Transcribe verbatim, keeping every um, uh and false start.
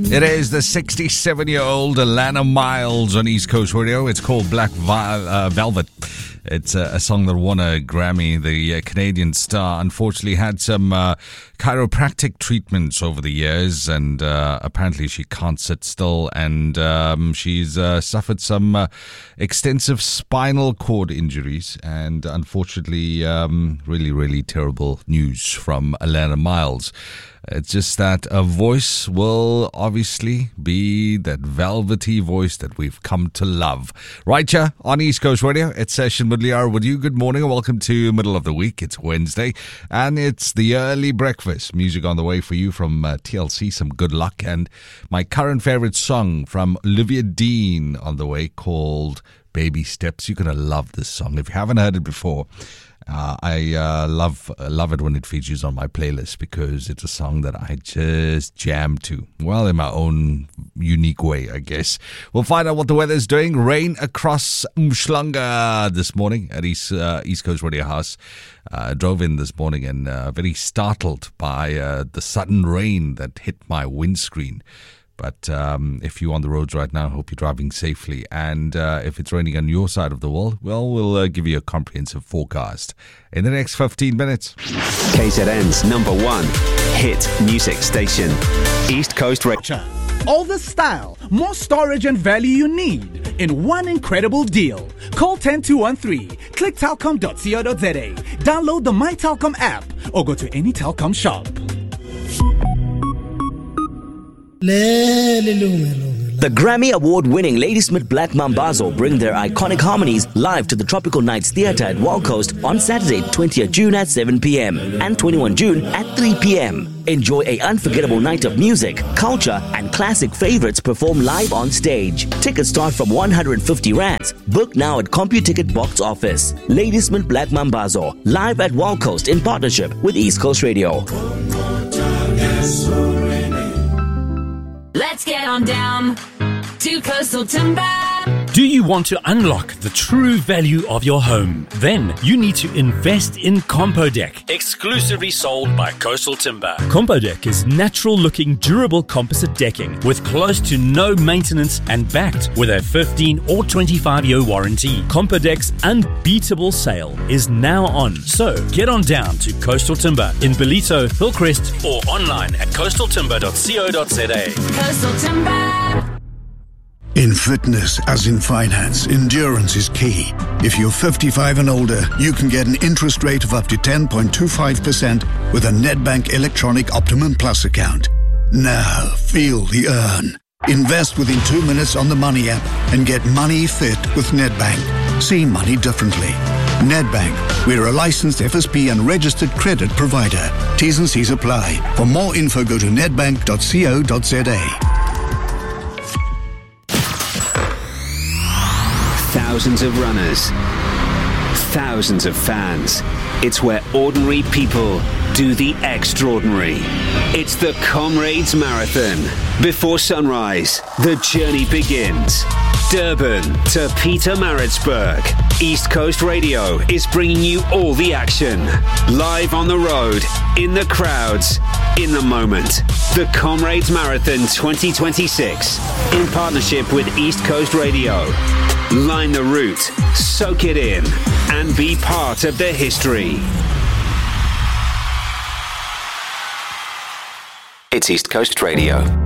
It is the sixty-seven-year-old Alannah Myles on East Coast Radio. It's called Black Vi- uh, Velvet. It's a, a song that won a Grammy. The uh, Canadian star unfortunately had some uh, chiropractic treatments over the years, and uh, apparently she can't sit still, and um, she's uh, suffered some uh, extensive spinal cord injuries, and unfortunately um, really, really terrible news from Alannah Myles. It's just that a voice will obviously be that velvety voice that we've come to love. Right here on East Coast Radio, it's Session with Liara with you. Good morning and welcome to middle of the week. It's Wednesday and it's the early breakfast. Music on the way for you from uh, T L C, some good luck. And my current favorite song from Olivia Dean on the way called Baby Steps. You're going to love this song. If you haven't heard it before, Uh, I uh, love uh, love it when it features on my playlist because it's a song that I just jam to. Well, in my own unique way, I guess. We'll find out what the weather's doing. Rain across Umhlanga this morning at East, uh, East Coast Radio House. Uh, drove in this morning and uh, very startled by uh, the sudden rain that hit my windscreen. But um, if you're on the roads right now, I hope you're driving safely. And uh, if it's raining on your side of the world, well, we'll uh, give you a comprehensive forecast in the next fifteen minutes. K Z N's number one hit music station, East Coast Radio. All the style, more storage and value you need in one incredible deal. Call one zero two one three, click telcom dot co dot za, download the My Telcom app or go to any Telcom shop. The Grammy Award-winning Ladysmith Black Mambazo bring their iconic harmonies live to the Tropical Nights Theatre at Wild Coast on Saturday, twentieth June at seven p.m. and twenty-first June at three p.m. Enjoy an unforgettable night of music, culture, and classic favorites performed live on stage. Tickets start from one hundred fifty rands. Book now at CompuTicket box office. Ladysmith Black Mambazo, live at Wild Coast in partnership with East Coast Radio. Let's get on down to Coastal Timber. Do you want to unlock the true value of your home? Then you need to invest in Compodec, exclusively sold by Coastal Timber. Compodec is natural-looking, durable composite decking with close to no maintenance and backed with a fifteen or twenty-five year warranty. Compodec's unbeatable sale is now on. So get on down to Coastal Timber in Bellito, Hillcrest, or online at coastal timber dot co dot za. Coastal Timber. In fitness, as in finance, endurance is key. If you're fifty-five and older, you can get an interest rate of up to ten point two five percent with a Nedbank Electronic Optimum Plus account. Now, feel the earn. Invest within two minutes on the Money app and get money fit with Nedbank. See money differently. Nedbank, we're a licensed F S P and registered credit provider. T's and C's apply. For more info, go to nedbank dot co dot za. Thousands of runners, thousands of fans. It's where ordinary people do the extraordinary. It's the Comrades Marathon. Before sunrise, the journey begins. Durban to Pietermaritzburg. East Coast Radio is bringing you all the action. Live on the road, in the crowds, in the moment. The Comrades Marathon twenty twenty-six in partnership with East Coast Radio. Line the route, soak it in, and be part of the history. It's East Coast Radio.